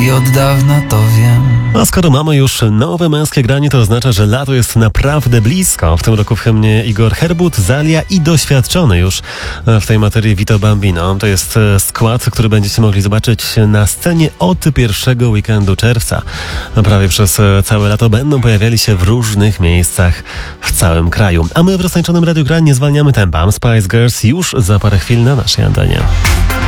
i od dawna to wiem. A skoro mamy już nowe męskie granie, to oznacza, że lato jest naprawdę blisko. W tym roku w hymnie Igor Herbut, Zalia i doświadczony już w tej materii Vito Bambino. To jest skład, który będziecie mogli zobaczyć na scenie od pierwszego weekendu czerwca. Prawie przez całe lato będą pojawiali się w różnych miejscach w całym kraju. A my w roztańczonym Radiu Grań nie zwalniamy tempa. Spice Girls już za parę chwil na naszej antenie.